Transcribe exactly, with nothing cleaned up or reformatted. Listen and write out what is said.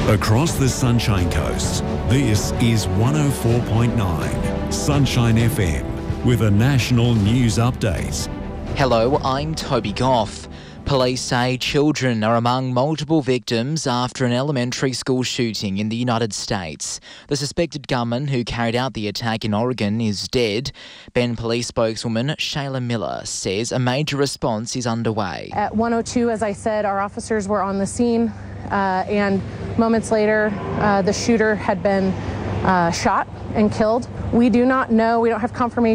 Across the Sunshine Coast, this is one oh four point nine Sunshine F M with a national news update. Hello, I'm Toby Goff. Police say children are among multiple victims after an elementary school shooting in the United States. The suspected gunman who carried out the attack in Oregon is dead. Bend Police spokeswoman Shayla Miller says a major response is underway. At one oh two, as I said, our officers were on the scene, uh, and moments later, uh, the shooter had been uh, shot and killed. We do not know, we don't have confirmation